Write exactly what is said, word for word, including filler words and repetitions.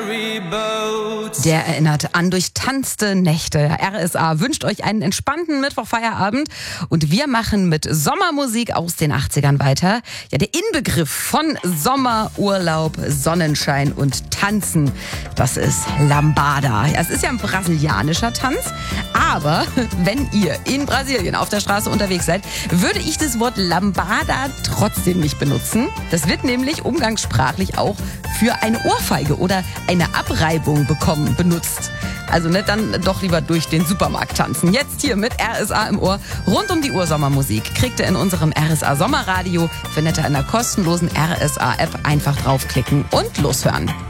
Der erinnert an durchtanzte Nächte. R S A wünscht euch einen entspannten Mittwochfeierabend und wir machen mit Sommermusik aus den achtzigern weiter. Ja, der Inbegriff von Sommer, Urlaub, Sonnenschein und Tanzen, das ist Lambada. Ja, es ist ja ein brasilianischer Tanz, aber wenn ihr in Brasilien auf der Straße unterwegs seid, würde ich das Wort Lambada trotzdem nicht benutzen. Das wird nämlich umgangssprachlich auch für eine Ohrfeige oder eine Abreibung bekommen benutzt. Also ne, dann doch lieber durch den Supermarkt tanzen. Jetzt hier mit R S A im Ohr. Rund um die Uhr Sommermusik kriegt ihr in unserem R S A Sommerradio. Findet ihr in der kostenlosen R S A App. Einfach draufklicken und loshören.